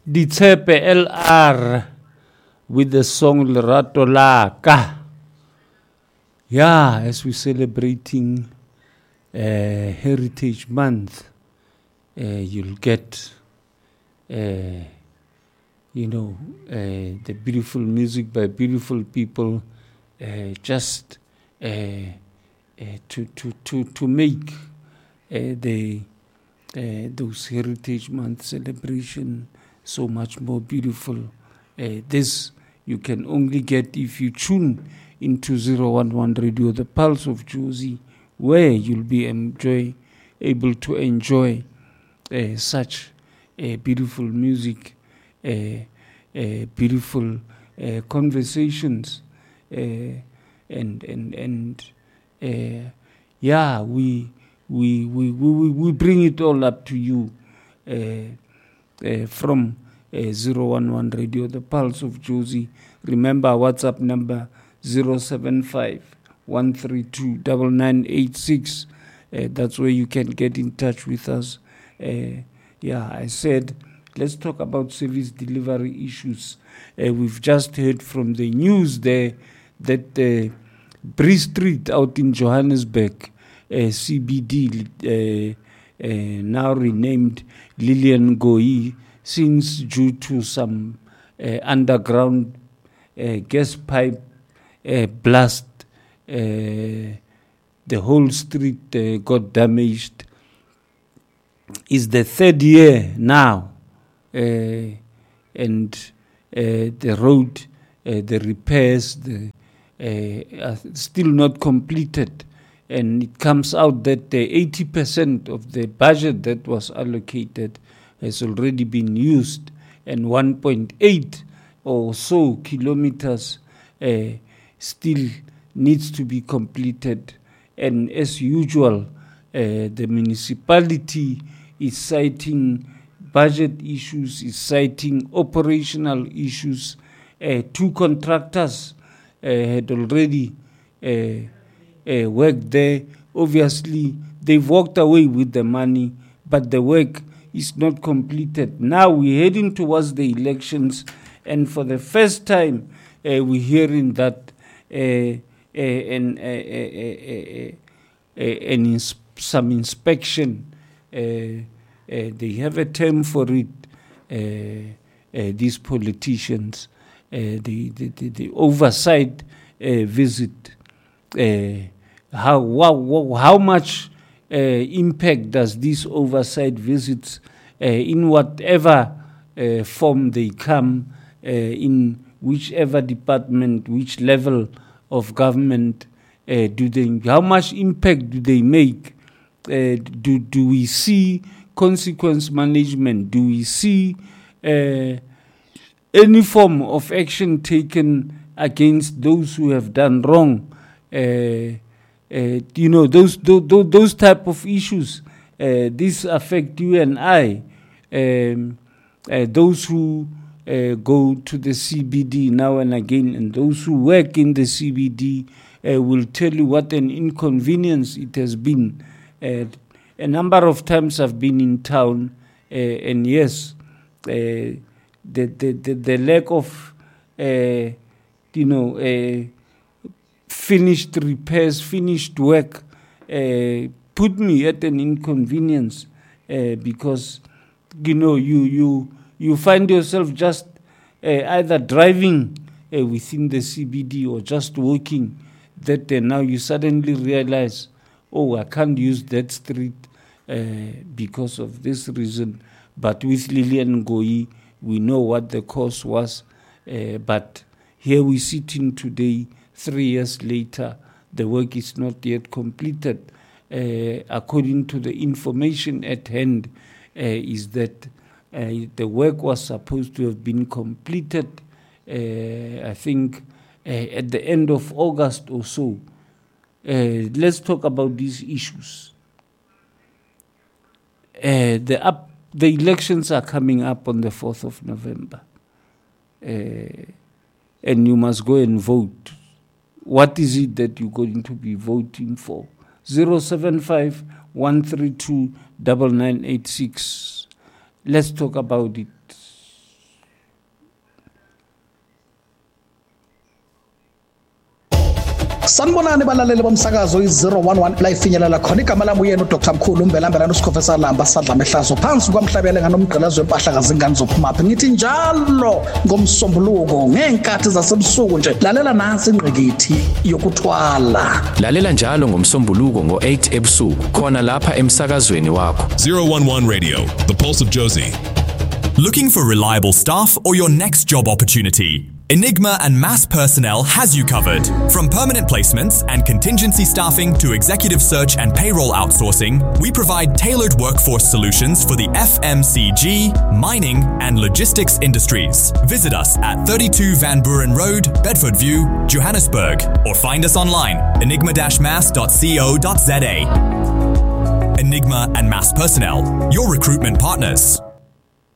Ditshepe LR with the song Lerato La Ka. Yeah, as we're celebrating Heritage Month, you'll get, the beautiful music by beautiful people, just to make those Heritage Month celebration so much more beautiful. This you can only get if you tune into 011 Radio, the Pulse of Jozi, where you'll be able to enjoy such beautiful music, beautiful conversations, we bring it all up to you from 011 Radio, the Pulse of Jozi. Remember our WhatsApp number 075-132-9986. That's where you can get in touch with us. I said, let's talk about service delivery issues. We've just heard from the news there that Bree Street out in Johannesburg, CBD, now renamed Lillian Ngoyi, since due to some underground gas pipe blast, the whole street got damaged. It's the third year now, and the road, the repairs, are still not completed. And it comes out that 80% of the budget that was allocated has already been used, and 1.8 or so kilometers still needs to be completed. And as usual, the municipality is citing budget issues, is citing operational issues. Two contractors had already worked there. Obviously, they've walked away with the money, but the work is not completed. Now we're heading towards the elections, and for the first time, we're hearing that some inspection, they have a term for it, these politicians, the oversight visit. How much impact does these oversight visits, in whatever form they come, in whichever department, which level of government, how much impact do they make? Do we see consequence management? Do we see any form of action taken against those who have done wrong? Those type of issues, these affect you and I. Those who go to the CBD now and again, and those who work in the CBD will tell you what an inconvenience it has been. A number of times I've been in town, and yes, the lack of finished repairs, finished work, put me at an inconvenience, because you find yourself just either driving within the CBD or just walking, that now you suddenly realize, I can't use that street because of this reason. But with Lillian Ngoyi, we know what the cause was. But here we sit in today, 3 years later, the work is not yet completed. According to the information at hand, is that the work was supposed to have been completed, I think, at the end of August or so. Let's talk about these issues. The elections are coming up on the 4th of November, and you must go and vote. What is it that you're going to be voting for? 075-132-9986. Let's talk about it. Sanibonani balaleli bomsakazo i011 la ifinyelela khona igama lami uyena uDr Mkhulu Mbelambelana uSikhofesa Lamba sadla mehlazo phansi kwamhlabele nganomgqilazo wempahla kazingane zophumaphi ngithi njalo ngomsombuluko ngenkathi zasebusuku nje lalela nansi ingqikithi yokuthwala lalela njalo ngomsombuluko ngo8 ebusuku khona lapha emsakazweni wakho 011 Radio, the pulse of Josie. Looking for reliable staff or your next job opportunity? Enigma and Mass Personnel has you covered. From permanent placements and contingency staffing to executive search and payroll outsourcing, we provide tailored workforce solutions for the FMCG, mining and logistics industries. Visit us at 32 Van Buren Road, Bedford View, Johannesburg, or find us online, enigma-mass.co.za. Enigma and Mass Personnel, your recruitment partners.